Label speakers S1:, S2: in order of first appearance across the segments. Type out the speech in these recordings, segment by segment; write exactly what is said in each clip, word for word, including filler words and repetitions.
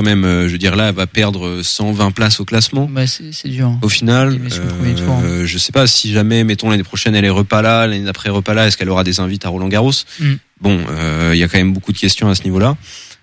S1: même. Je veux dire, là, elle va perdre cent vingt places au classement.
S2: Bah, c'est, c'est dur.
S1: Au final,
S2: euh, tour, hein.
S1: je sais pas si jamais, mettons l'année prochaine, elle est repas là, l'année d'après repas là, est-ce qu'elle aura des invites à Roland-Garros? mm. Bon, il euh, y a quand même beaucoup de questions à ce niveau-là.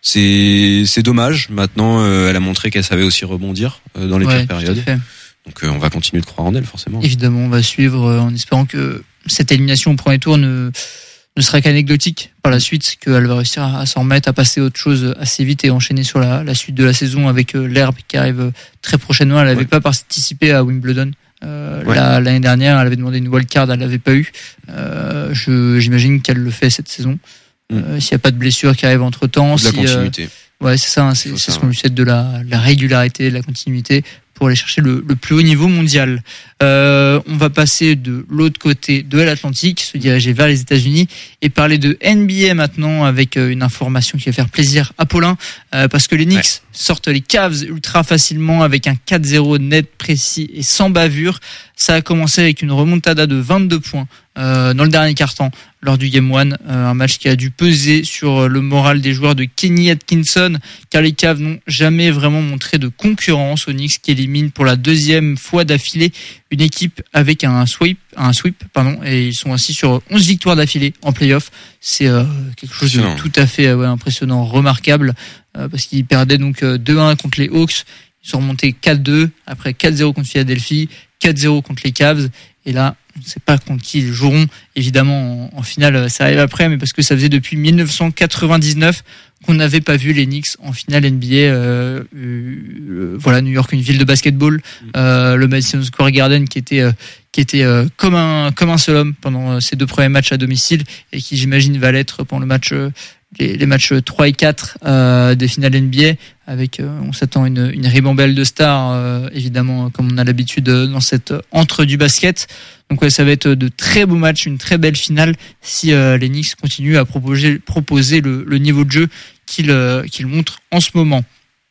S1: C'est, c'est dommage. Maintenant, euh, elle a montré qu'elle savait aussi rebondir euh, dans les
S2: ouais,
S1: pires périodes. Donc, euh, on va continuer de croire en elle, forcément.
S2: Évidemment, on va suivre euh, en espérant que cette élimination au premier tour ne ne sera qu'anecdotique par la suite, qu'elle va réussir à, à s'en remettre, à passer à autre chose assez vite et enchaîner sur la, la suite de la saison avec euh, l'herbe qui arrive très prochainement. Elle n'avait ouais. pas participé à Wimbledon euh, ouais. la, l'année dernière. Elle avait demandé une wildcard, elle l'avait pas eu. Euh, je, j'imagine qu'elle le fait cette saison. Mm. Euh, s'il n'y a pas de blessure qui arrive entre temps,
S1: de la
S2: si,
S1: continuité.
S2: Euh, ouais, c'est ça. Hein, c'est, c'est ça, ce qu'on lui souhaite, de la, la régularité, de la continuité, pour aller chercher le, le plus haut niveau mondial. Euh, on va passer de l'autre côté de l'Atlantique, se diriger vers les États-Unis et parler de N B A maintenant, avec une information qui va faire plaisir à Paulin, euh, parce que les Knicks ouais. sortent les Cavs ultra facilement avec un quatre zéro net, précis et sans bavure. Ça a commencé avec une remontada de vingt-deux points euh, dans le dernier quart-temps lors du Game un, euh, un match qui a dû peser sur le moral des joueurs de Kenny Atkinson, car les Cavs n'ont jamais vraiment montré de concurrence aux Knicks, qui éliminent pour la deuxième fois d'affilée une équipe avec un sweep, un sweep, pardon, et ils sont ainsi sur onze victoires d'affilée en play-off. C'est euh, quelque chose de tout à fait ouais, impressionnant, remarquable, euh, parce qu'ils perdaient donc euh, deux un contre les Hawks. Ils sont remontés quatre deux, après quatre zéro contre Philadelphie, quatre zéro contre les Cavs, et là, on ne sait pas contre qui ils joueront. Évidemment, en, en finale, ça arrive après, mais parce que ça faisait depuis dix-neuf cent quatre-vingt-dix-neuf qu'on n'avait pas vu les Knicks en finale N B A. Euh, euh, voilà, New York, une ville de basketball, euh, le Madison Square Garden qui était euh, qui était euh, comme un comme un seul homme pendant ces deux premiers matchs à domicile, et qui, j'imagine, va l'être pendant le match euh, les, les matchs trois et quatre euh, des finales N B A, avec euh, on s'attend une une ribambelle de stars, euh, évidemment, comme on a l'habitude dans cette entre du basket. Donc ouais, ça va être de très beaux matchs, une très belle finale, si euh, les Knicks continuent à proposer proposer le, le niveau de jeu qu'ils euh, qu'ils montrent en ce moment.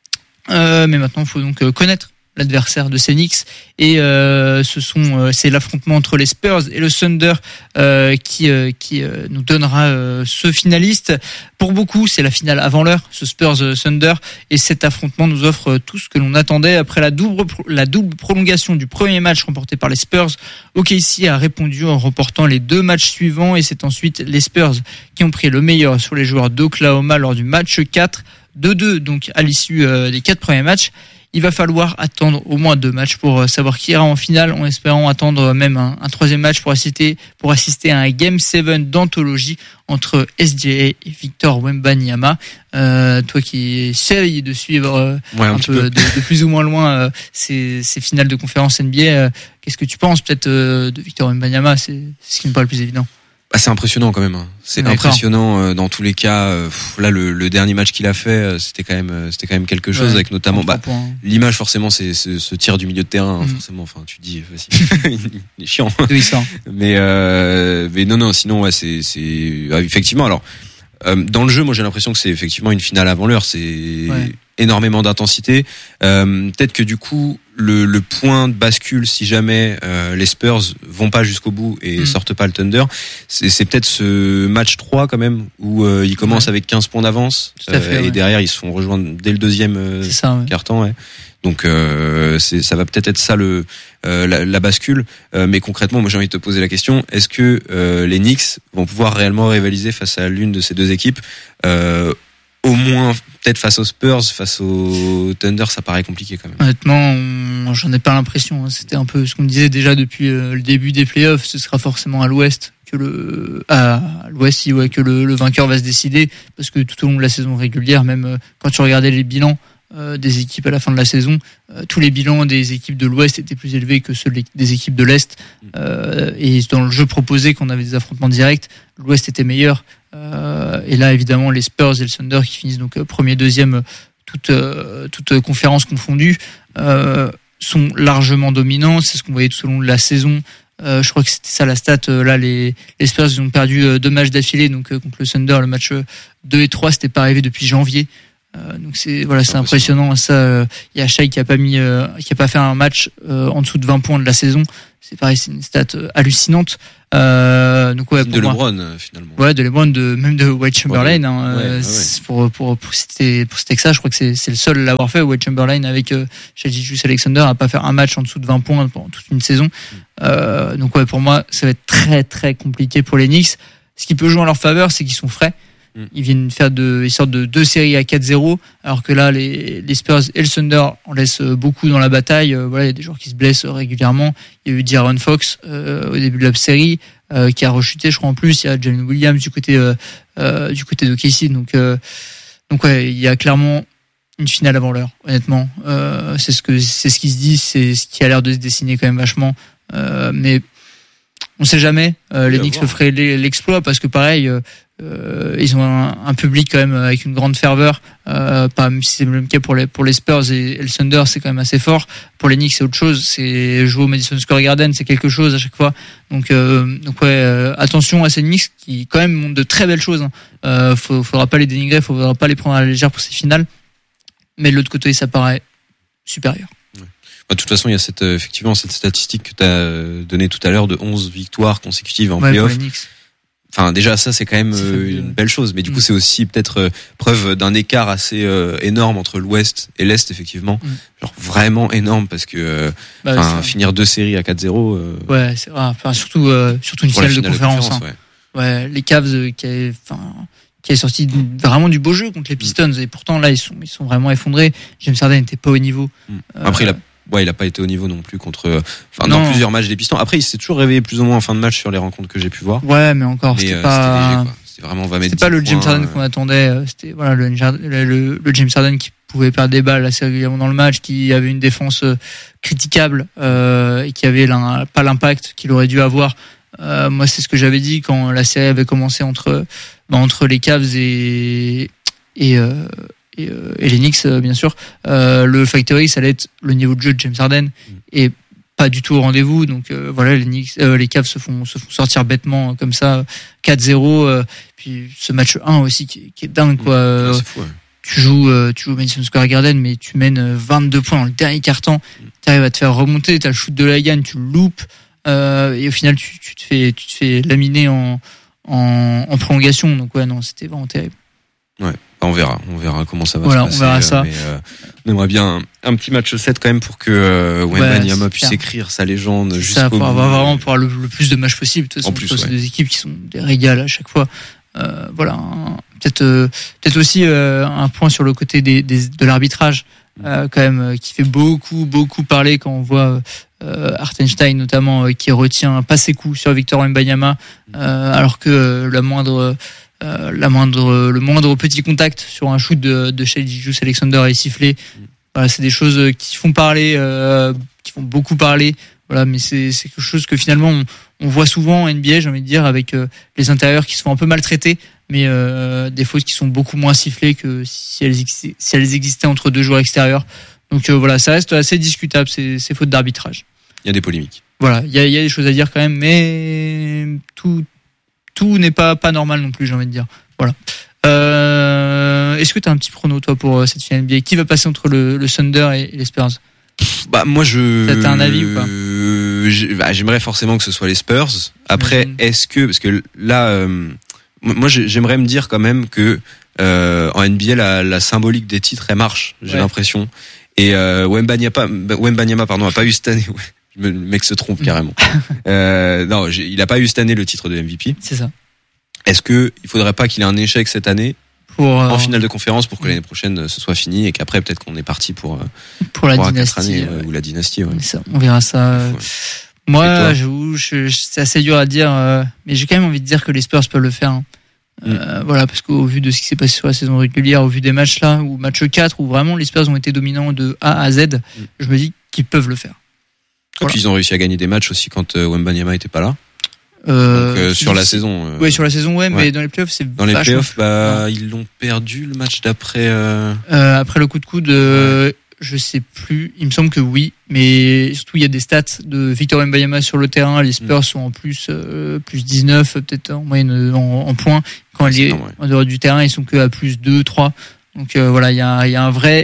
S2: Euh, mais maintenant, il faut donc euh, connaître l'adversaire de ces Knicks, et euh, ce sont euh, c'est l'affrontement entre les Spurs et le Thunder euh, qui euh, qui euh, nous donnera euh, ce finaliste. Pour beaucoup, c'est la finale avant l'heure, ce Spurs Thunder, et cet affrontement nous offre tout ce que l'on attendait. Après la double la double prolongation du premier match remporté par les Spurs, O K C a répondu en remportant les deux matchs suivants, et c'est ensuite les Spurs qui ont pris le meilleur sur les joueurs d'Oklahoma lors du match quatre, deux deux donc à l'issue euh, des quatre premiers matchs. Il va falloir attendre au moins deux matchs pour savoir qui ira en finale, en espérant attendre même un, un troisième match pour assister, pour assister à un Game sept d'anthologie entre S G A et Victor Wembanyama. Euh, toi qui essayes de suivre euh, ouais, un, un peu, peu. De, de plus ou moins loin euh, ces, ces finales de conférence N B A, euh, qu'est-ce que tu penses peut-être euh, de Victor Wembanyama? C'est, c'est ce qui me paraît le plus évident.
S1: Bah, c'est impressionnant quand même. C'est D'accord. impressionnant euh, dans tous les cas. Euh, là, le, le dernier match qu'il a fait, euh, c'était quand même, euh, c'était quand même quelque chose, ouais, avec notamment bah, l'image forcément, c'est ce, ce tir du milieu de terrain. Mmh. Forcément, enfin, tu dis, il est chiant.
S2: Oui, ça.
S1: mais euh, mais non, non. Sinon, ouais, c'est c'est effectivement. Alors, euh, dans le jeu, moi, j'ai l'impression que c'est effectivement une finale avant l'heure. C'est ouais. énormément d'intensité. Euh, peut-être que du coup, le, le point de bascule, si jamais euh, les Spurs vont pas jusqu'au bout et mmh. sortent pas le Thunder, c'est, c'est peut-être ce match trois quand même, où euh, ils commencent ouais. avec quinze points d'avance, euh, fait, et ouais. derrière ils se font rejoindre dès le deuxième euh, ouais. quart-temps. Ouais. Donc euh, c'est, ça va peut-être être ça le euh, la, la bascule. Euh, mais concrètement, moi j'ai envie de te poser la question, est-ce que euh, les Knicks vont pouvoir réellement rivaliser face à l'une de ces deux équipes, euh, au moins peut-être face aux Spurs, face aux Thunder, ça paraît compliqué quand même.
S2: Honnêtement, on, j'en ai pas l'impression. C'était un peu ce qu'on disait déjà depuis euh, le début des playoffs. Ce sera forcément à l'Ouest que le à l'Ouest, ouais, que le, le vainqueur va se décider, parce que tout au long de la saison régulière, même euh, quand tu regardais les bilans euh, des équipes à la fin de la saison, euh, tous les bilans des équipes de l'Ouest étaient plus élevés que ceux des équipes de l'Est. Euh, et dans le jeu proposé, quand on avait des affrontements directs, l'Ouest était meilleur. Euh, et là, évidemment, les Spurs et le Thunder, qui finissent donc premier, deuxième, toute euh, toute conférence confondue, euh, sont largement dominants. C'est ce qu'on voyait tout au long de la saison. Euh, je crois que c'était ça la stat. Euh, là, les, les Spurs, ils ont perdu euh, deux matchs d'affilée. Donc euh, contre le Thunder, le match deux et trois, c'était pas arrivé depuis janvier. Euh, donc c'est voilà, c'est impressionnant. Ça, il euh, y a Shai qui a pas mis, euh, qui a pas fait un match euh, en dessous de vingt points de la saison. c'est pareil, c'est une stat hallucinante. Euh, donc ouais,
S1: pour
S2: de
S1: moi,
S2: LeBron
S1: finalement.
S2: Ouais, de LeBron, de même de Wilt Chamberlain.
S1: Ouais,
S2: hein,
S1: ouais,
S2: euh,
S1: ouais, ouais.
S2: Pour pour pour citer pour citer que ça, je crois que c'est c'est le seul à l'avoir fait. Wilt Chamberlain avec euh, Shai Gilgeous-Alexander à pas faire un match en dessous de vingt points pendant toute une saison. Mm. Euh, donc ouais, pour moi, ça va être très très compliqué pour les Knicks. Ce qui peut jouer en leur faveur, c'est qu'ils sont frais. Mm. Ils viennent faire de ils sortent de deux séries à quatre zéro, alors que là les les Spurs et le Thunder en laissent beaucoup dans la bataille. Euh, voilà, il y a des joueurs qui se blessent régulièrement. Il y a eu De'Aaron Fox euh, au début de la série. Euh, qui a rechuté, je crois en plus. Il y a Jalen Williams du côté euh, euh, du côté de K C. Donc euh, donc ouais, il y a clairement une finale avant l'heure. Honnêtement, euh, c'est ce que c'est ce qui se dit, c'est ce qui a l'air de se dessiner quand même vachement. Euh, mais on sait jamais. Euh, les Knicks le feraient l'exploit parce que pareil, euh, euh, ils ont un, un public quand même avec une grande ferveur. Euh, pas même si c'est le même cas pour les pour les Spurs et, et le Thunder, c'est quand même assez fort. Pour les Knicks, c'est autre chose. C'est jouer au Madison Square Garden, c'est quelque chose à chaque fois. Donc euh, donc ouais, euh, attention à ces Knicks qui quand même montrent de très belles choses. Hein. Euh, faut, faudra pas les dénigrer, faudra pas les prendre à la légère pour ces finales. Mais de l'autre côté, ça paraît supérieur.
S1: Ouais. De toute façon, il y a cette effectivement cette statistique que tu as donnée tout à l'heure de onze victoires consécutives en
S2: ouais,
S1: playoff.
S2: Knicks.
S1: Enfin, déjà, ça, c'est quand même
S2: c'est
S1: euh, une belle chose. Mais du mmh. coup, c'est aussi peut-être euh, preuve d'un écart assez euh, énorme entre l'Ouest et l'Est, effectivement. Mmh. Genre vraiment énorme parce que euh, bah, finir deux séries à quatre zéro. Euh,
S2: ouais, c'est vrai. Enfin, surtout, euh, surtout une finale, finale de conférence. De conférence hein. ouais. ouais, les Cavs euh, qui avaient, enfin, qui est sorti vraiment du beau jeu contre les Pistons. Et pourtant, là, ils sont, ils sont vraiment effondrés. James Harden n'était pas au niveau.
S1: Mmh. Après, euh, il a Ouais, il a pas été au niveau non plus contre, enfin, dans plusieurs matchs des Pistons. Après, il s'est toujours réveillé plus ou moins en fin de match sur les rencontres que j'ai pu voir.
S2: Ouais, mais encore, mais, c'était euh, pas,
S1: c'était léger, quoi. C'était vraiment, on va mettre.
S2: C'était pas le James Harden qu'on attendait. C'était, voilà, le, le, le James Harden qui pouvait perdre des balles assez régulièrement dans le match, qui avait une défense critiquable, euh, et qui avait pas l'impact qu'il aurait dû avoir. Euh, moi, c'est ce que j'avais dit quand la série avait commencé entre, bah, entre les Cavs et, et, euh, Et, euh, et les Knicks, euh, bien sûr, euh, le Factory, ça allait être le niveau de jeu de James Harden mmh. et pas du tout au rendez-vous. Donc euh, voilà, les Knicks, euh, les Cavs se font se font sortir bêtement comme ça, quatre zéro. Euh, puis ce match un aussi qui, qui est dingue quoi.
S1: Mmh. Ouais, fou, ouais.
S2: Tu joues, euh, tu joues au Madison Square Garden, mais tu mènes vingt-deux points dans le dernier quart-temps. Mmh. Tu arrives à te faire remonter, t'as le shoot de la gagne, tu le loupes, euh, et au final tu, tu te fais tu te fais laminer en en, en prolongation. Donc ouais, non, c'était vraiment terrible.
S1: Ouais. On verra, on verra comment ça va
S2: voilà,
S1: se passer.
S2: On verra ça.
S1: Mais, euh, on aimerait bien un, un petit match sept quand même pour que euh, Wembanyama ouais, puisse clair. écrire sa légende
S2: c'est
S1: jusqu'au
S2: ça, pour
S1: bout.
S2: avoir vraiment pour avoir le, le plus de matchs possible. De toute façon, en plus, ouais. C'est des équipes qui sont des régales à chaque fois. Euh, voilà, hein. peut-être euh, peut-être aussi euh, un point sur le côté des, des de l'arbitrage euh, quand même euh, qui fait beaucoup beaucoup parler quand on voit euh, Hartenstein notamment euh, qui retient pas ses coups sur Victor Wembanyama euh, alors que euh, la moindre Euh, la moindre, le moindre petit contact sur un shoot de, de Shai Gilgeous-Alexander est sifflé. Voilà, c'est des choses qui font parler, euh, qui font beaucoup parler. Voilà, mais c'est, c'est quelque chose que finalement on, on voit souvent en N B A, j'ai envie de dire, avec euh, les intérieurs qui se font un peu maltraités, mais euh, des fautes qui sont beaucoup moins sifflées que si elles, si elles existaient entre deux joueurs extérieurs. Donc euh, voilà, ça reste assez discutable ces, ces fautes d'arbitrage.
S1: Il y a des polémiques.
S2: Voilà, il y a, il y a des choses à dire quand même, mais tout. Tout n'est pas, pas normal non plus, j'ai envie de dire. Voilà. Euh, est-ce que tu as un petit prono, toi, pour cette finale N B A ? Qui va passer entre le, le Thunder et, et les Spurs ?
S1: Bah, moi, je.
S2: T'as un avis ou pas ?
S1: euh, bah, J'aimerais forcément que ce soit les Spurs. Après, mmh. est-ce que. Parce que là, euh, moi, j'aimerais me dire quand même que euh, en N B A, la, la symbolique des titres, elle marche, j'ai ouais. l'impression. Et euh, Wembanyama, Wembanyama, pardon, a pas eu cette année. Le mec se trompe carrément. euh, non, il a pas eu cette année le titre de M V P.
S2: C'est ça.
S1: Est-ce que il faudrait pas qu'il ait un échec cette année pour, euh, en finale de conférence pour que l'année prochaine ce soit fini et qu'après peut-être qu'on est parti pour
S2: pour la pour dynastie
S1: années,
S2: ouais.
S1: ou la dynastie. Ouais.
S2: Ça, on verra ça. Ouais. Moi, je, je, c'est assez dur à dire, euh, mais j'ai quand même envie de dire que les Spurs peuvent le faire. Hein. Mm. Euh, voilà, parce qu'au vu de ce qui s'est passé sur la saison régulière, au vu des matchs là, ou match quatre, où vraiment les Spurs ont été dominants de A à Z, mm. je me dis qu'ils peuvent le faire.
S1: Voilà. Puis ils ont réussi à gagner des matchs aussi quand euh, Wembanyama était pas là.
S2: Euh,
S1: Donc, euh, sur la saison. Euh,
S2: ouais, sur la saison, ouais, ouais, mais dans les playoffs, c'est
S1: dans les playoffs, bah, ouais. Ils l'ont perdu le match d'après. Euh...
S2: Euh, après le coup de coude, euh, ouais. je sais plus. Il me semble que oui, mais surtout il y a des stats de Victor Wembanyama sur le terrain. Les Spurs mm. sont en plus euh, plus dix-neuf, peut-être en moyenne en, en points. Quand elle est en dehors du terrain, ils sont que à plus deux, trois. Donc euh, voilà, il y a, il y a un vrai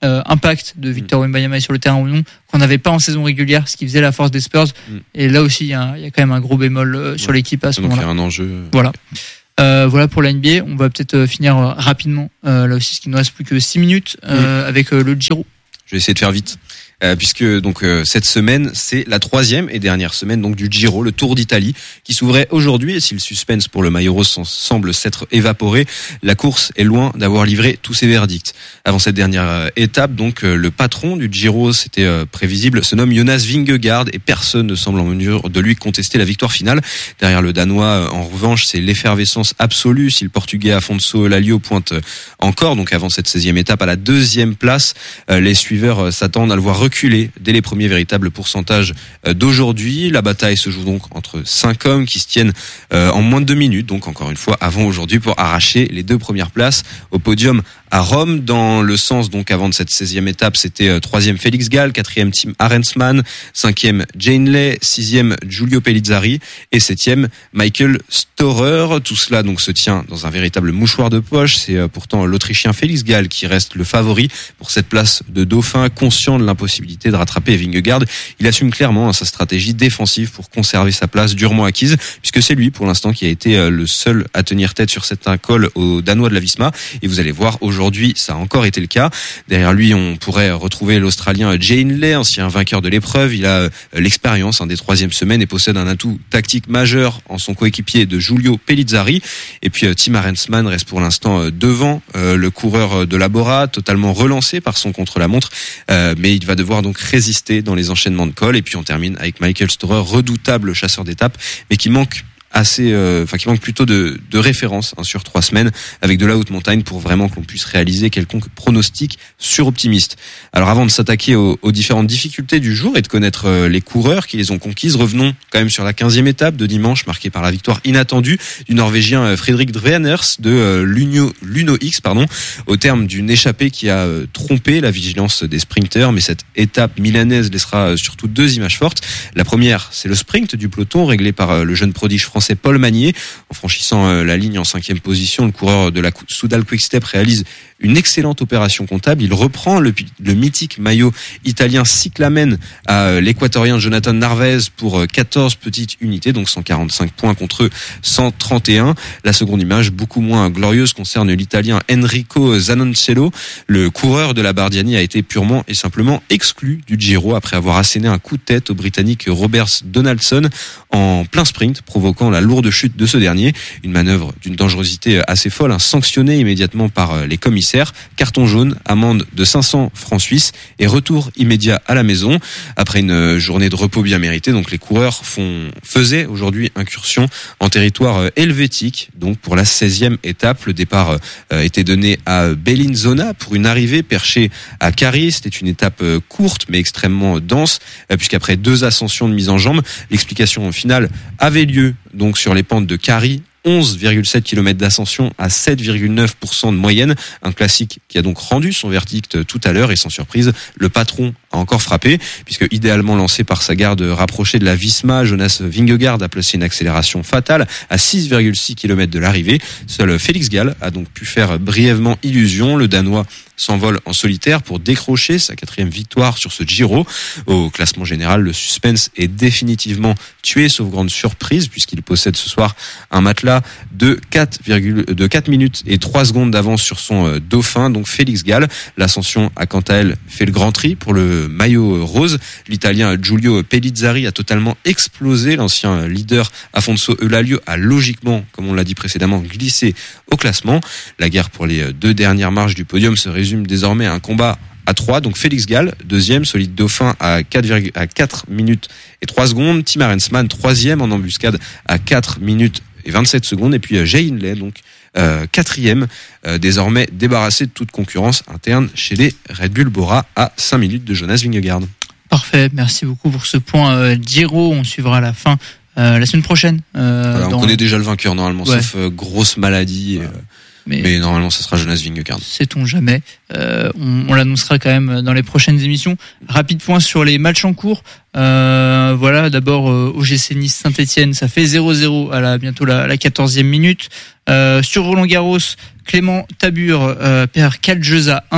S2: euh, impact de Victor mmh. Wembanyama sur le terrain ou non, qu'on n'avait pas en saison régulière, ce qui faisait la force des Spurs. Mmh. Et là aussi, il y, y a quand même un gros bémol euh, sur ouais. l'équipe à ce
S1: Donc
S2: moment-là.
S1: Il y a un enjeu.
S2: Voilà. Euh, voilà pour la N B A. On va peut-être euh, finir euh, rapidement. Euh, là aussi, ce qui nous reste plus que six minutes euh, mmh. avec euh, le Giro.
S1: Je vais essayer de faire vite. Euh, puisque donc euh, cette semaine c'est la troisième et dernière semaine donc du Giro, le Tour d'Italie qui s'ouvrait aujourd'hui, et si le suspense pour le maillot rose semble s'être évaporé, la course est loin d'avoir livré tous ses verdicts. Avant cette dernière euh, étape, donc euh, le patron du Giro, c'était euh, prévisible, se nomme Jonas Vingegaard et personne ne semble en mesure de lui contester la victoire finale. Derrière le Danois, euh, en revanche, c'est l'effervescence absolue si le Portugais Afonso Lalio pointe euh, encore. Donc avant cette seizième étape à la deuxième place, euh, les suiveurs euh, s'attendent à le voir reculer dès les premiers véritables pourcentages d'aujourd'hui. La bataille se joue donc entre cinq hommes qui se tiennent en moins de deux minutes, donc encore une fois avant aujourd'hui, pour arracher les deux premières places au podium à Rome. Dans le sens donc avant de cette seizième étape, c'était troisième Félix Gall, quatrième Tim Arensman, cinquième Jane Lay, sixième Giulio Pellizzari et septième Michael Storer. Tout cela donc se tient dans un véritable mouchoir de poche. C'est pourtant l'Autrichien Félix Gall qui reste le favori pour cette place de dauphin, conscient de l'impossibilité de rattraper Vingegaard. Il assume clairement sa stratégie défensive pour conserver sa place durement acquise, puisque c'est lui pour l'instant qui a été le seul à tenir tête sur cet col aux Danois de la Visma. Et vous allez voir, aujourd'hui ça a encore été le cas. Derrière lui, on pourrait retrouver l'Australien Jane Lay, ancien vainqueur de l'épreuve. Il a l'expérience hein, des troisièmes semaines et possède un atout tactique majeur en son coéquipier de Giulio Pellizzari. Et puis Tim Arensman reste pour l'instant devant euh, le coureur de la Bora, totalement relancé par son contre-la-montre, euh, mais il va devoir donc résister dans les enchaînements de cols. Et puis on termine avec Michael Storer, redoutable chasseur d'étapes, mais qui manque assez, euh, enfin qui manque plutôt de, de références hein, sur trois semaines avec de la haute montagne pour vraiment que l'on puisse réaliser quelconque pronostic suroptimiste. Alors avant de s'attaquer aux, aux différentes difficultés du jour et de connaître euh, les coureurs qui les ont conquises, revenons quand même sur la quinzième étape de dimanche marquée par la victoire inattendue du Norvégien euh, Fredrik Dreners de euh, l'Uno, l'Uno X pardon, au terme d'une échappée qui a euh, trompé la vigilance des sprinters. Mais cette étape milanaise laissera euh, surtout deux images fortes. La première, c'est le sprint du peloton réglé par euh, le jeune prodige français c'est Paul Magnier. En franchissant euh, la ligne en cinquième position, le coureur de la Soudal Quick-Step réalise une excellente opération comptable. Il reprend le, le mythique maillot italien cyclamen à euh, l'équatorien Jonathan Narvaez pour euh, quatorze petites unités, donc cent quarante-cinq points contre cent trente et un. La seconde image, beaucoup moins glorieuse, concerne l'italien Enrico Zanoncello. Le coureur de la Bardiani a été purement et simplement exclu du Giro après avoir asséné un coup de tête au Britannique Robert Donaldson en plein sprint, provoquant la lourde chute de ce dernier. Une manœuvre d'une dangerosité assez folle, hein, sanctionnée immédiatement par les commissaires. Carton jaune, amende de cinq cents francs suisses et retour immédiat à la maison. Après une journée de repos bien méritée, donc les coureurs font, faisaient aujourd'hui incursion en territoire helvétique. Donc pour la seizième étape, le départ euh, était donné à Bellinzona pour une arrivée perchée à Cari. C'était une étape euh, courte mais extrêmement dense, euh, puisqu'après deux ascensions de mise en jambe, l'explication finale avait lieu donc sur les pentes de Cari. onze virgule sept kilomètres d'ascension à sept virgule neuf pour cent de moyenne. Un classique qui a donc rendu son verdict tout à l'heure et sans surprise, le patron a encore frappé puisque idéalement lancé par sa garde rapprochée de la Visma, Jonas Vingegaard a placé une accélération fatale à six virgule six kilomètres de l'arrivée. Seul Félix Gall a donc pu faire brièvement illusion. Le Danois s'envole en solitaire pour décrocher sa quatrième victoire sur ce Giro. Au classement général, le suspense est définitivement tué, sauf grande surprise, puisqu'il possède ce soir un matelas de quatre, de quatre minutes et trois secondes d'avance sur son dauphin, donc Félix Gall. L'ascension a quant à elle fait le grand tri pour le maillot rose. L'Italien Giulio Pellizzari a totalement explosé. L'ancien leader Afonso Eulalio a logiquement, comme on l'a dit précédemment, glissé au classement. La guerre pour les deux dernières marches du podium se résume désormais à un combat à trois, donc Félix Gall, deuxième, solide dauphin à quatre minutes et trois secondes, Tim Arensman, troisième en embuscade à quatre minutes et vingt-sept secondes, et puis Jane Lay, donc euh, quatrième, euh, désormais débarrassé de toute concurrence interne chez les Red Bull Bora à cinq minutes de Jonas Vingegaard.
S2: Parfait, merci beaucoup pour ce point euh, Giro, on suivra la fin euh, la semaine prochaine. Euh,
S1: voilà, on
S2: dans...
S1: connaît déjà le vainqueur normalement, ouais. Sauf euh, grosse maladie.
S2: Ouais.
S1: Euh... Mais, mais normalement, ça sera Jonas Vingegaard.
S2: Sait-on jamais. Euh, on, on l'annoncera quand même dans les prochaines émissions. Rapide point sur les matchs en cours. Euh, voilà, d'abord euh, O G C Nice Saint-Etienne, ça fait zéro zéro à la bientôt la, la quatorzième minute. Euh, sur Roland Garros, Clément Tabur euh, perd quatre jeux à un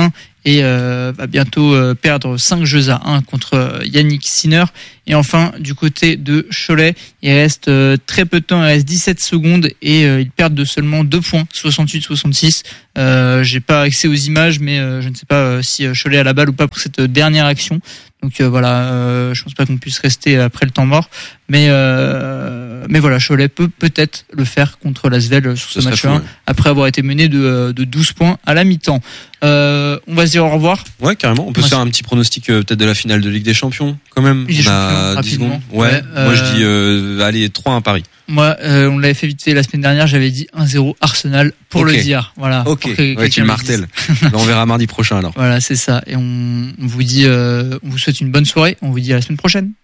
S2: et euh, va bientôt euh, perdre cinq jeux à un contre euh, Yannick Sinner. Et enfin, du côté de Cholet, il reste euh, très peu de temps, il reste dix-sept secondes et euh, ils perdent de seulement deux points, soixante-huit soixante-six. Euh, j'ai pas accès aux images, mais euh, je ne sais pas euh, si Cholet a la balle ou pas pour cette dernière action. Donc euh, voilà, euh, je pense pas qu'on puisse rester après le temps mort, mais euh, mais voilà, Cholet peut peut-être le faire contre l'Asvel sur ce, ce match-là, ouais. Après avoir été mené de de douze points à la mi-temps. Euh, on va se dire au revoir.
S1: Ouais, carrément. On peut se faire un petit pronostic euh, peut-être de la finale de Ligue des Champions quand même.
S2: Ligue des Champions,
S1: dix secondes. Ouais.
S2: ouais
S1: euh... Moi je dis euh, allez trois un Paris.
S2: Moi, euh, on l'avait fait vite fait la semaine dernière, j'avais dit un zéro Arsenal pour okay. le dire. Voilà.
S1: Ok. Ouais, tu le martèles. On verra mardi prochain alors.
S2: Voilà, c'est ça. Et on, on vous dit, euh, on vous souhaite une bonne soirée. On vous dit à la semaine prochaine.